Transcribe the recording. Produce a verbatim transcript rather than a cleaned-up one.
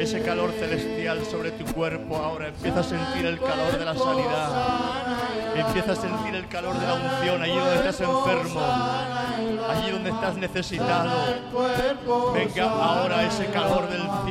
ese calor celestial sobre tu cuerpo ahora. Empieza a sentir el calor de la sanidad. Empieza a sentir el calor de la unción allí donde estás enfermo, allí donde estás necesitado. Venga ahora ese calor del cielo.